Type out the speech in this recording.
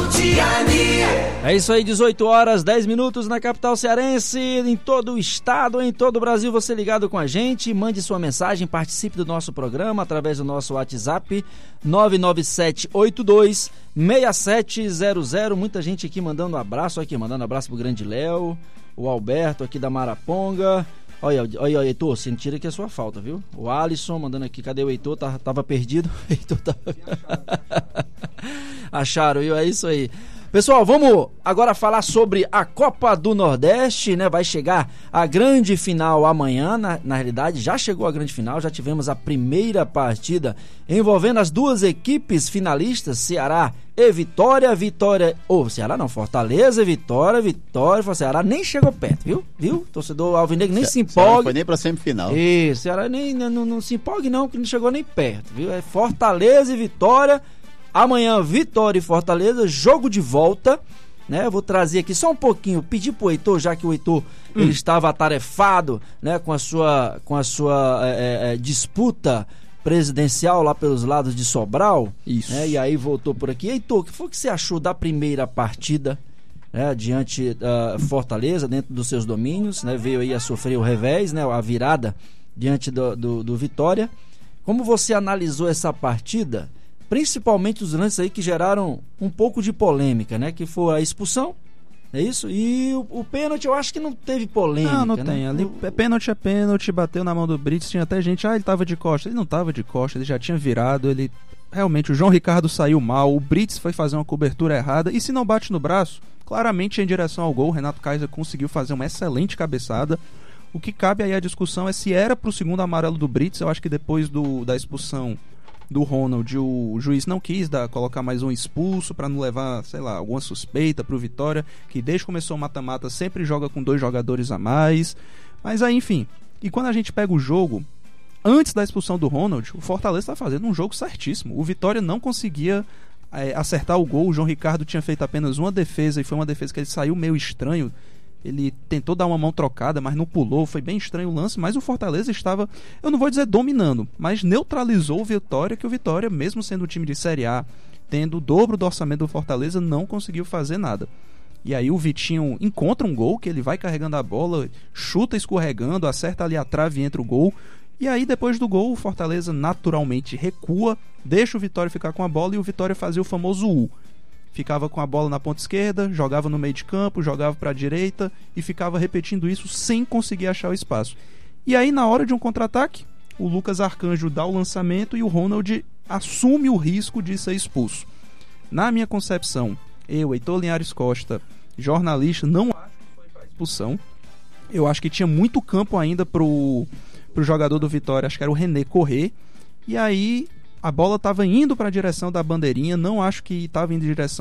É isso aí, 18 horas, 10 minutos na capital cearense, em todo o estado, em todo o Brasil, você ligado com a gente, mande sua mensagem, participe do nosso programa através do nosso WhatsApp 997826700, muita gente aqui mandando um abraço, mandando abraço pro grande Léo, o Alberto aqui da Maraponga, olha, Heitor, você não tira aqui a sua falta, viu? O Alisson mandando aqui, cadê o Heitor? Tava perdido, Heitor tava... Acharam, viu? É isso aí. Pessoal, vamos agora falar sobre a Copa do Nordeste, né? Vai chegar a grande final amanhã, na realidade já chegou a grande final, já tivemos a primeira partida envolvendo as duas equipes finalistas, Ceará e Vitória, Ceará não, Fortaleza e Vitória, Ceará nem chegou perto, viu? Torcedor alvinegro nem se empolgue. Não foi nem pra semifinal. Isso, Ceará nem não se empolgue não, que não chegou nem perto, viu? É Fortaleza e Vitória. Amanhã, Vitória e Fortaleza, jogo de volta, né? Eu vou trazer aqui só um pouquinho, pedir pro Heitor, já que o Heitor ele estava atarefado, né, com a sua disputa presidencial lá pelos lados de Sobral. Isso. Né? E aí voltou por aqui. Heitor, o que foi que você achou da primeira partida, né, diante da Fortaleza, dentro dos seus domínios, né? Veio aí a sofrer o revés, né, a virada diante do Vitória. Como você analisou essa partida? Principalmente os lances aí que geraram um pouco de polêmica, né? Que foi a expulsão, é isso? E o pênalti, eu acho que não teve polêmica. Não né? tem. Ali, pênalti é pênalti, bateu na mão do Brits, tinha até gente, ele tava de costa. Ele não tava de costa, ele já tinha virado, realmente, o João Ricardo saiu mal, o Brits foi fazer uma cobertura errada, e se não bate no braço, claramente em direção ao gol, o Renato Kaiser conseguiu fazer uma excelente cabeçada. O que cabe aí a discussão é se era pro segundo amarelo do Brits. Eu acho que depois da expulsão do Ronald, o juiz não quis colocar mais um expulso para não levar, sei lá, alguma suspeita pro Vitória, que desde que começou o mata-mata sempre joga com 2 jogadores a mais. Mas aí, enfim, e quando a gente pega o jogo, antes da expulsão do Ronald, o Fortaleza tá fazendo um jogo certíssimo. O Vitória não conseguia acertar o gol, o João Ricardo tinha feito apenas uma defesa, e foi uma defesa que ele saiu meio estranho. Ele tentou dar uma mão trocada, mas não pulou, foi bem estranho o lance, mas o Fortaleza estava, eu não vou dizer dominando, mas neutralizou o Vitória, que o Vitória, mesmo sendo um time de Série A, tendo o dobro do orçamento do Fortaleza, não conseguiu fazer nada. E aí o Vitinho encontra um gol, que ele vai carregando a bola, chuta escorregando, acerta ali a trave e entra o gol. E aí depois do gol, o Fortaleza naturalmente recua, deixa o Vitória ficar com a bola e o Vitória fazia o famoso U. Ficava com a bola na ponta esquerda, jogava no meio de campo, jogava para a direita e ficava repetindo isso sem conseguir achar o espaço. E aí, na hora de um contra-ataque, o Lucas Arcanjo dá o lançamento e o Ronald assume o risco de ser expulso. Na minha concepção, eu, Heitor Linhares Costa, jornalista, não acho que foi para expulsão. Eu acho que tinha muito campo ainda pro jogador do Vitória, acho que era o René, correr. E aí a bola estava indo para a direção da bandeirinha, não acho que estava indo em direção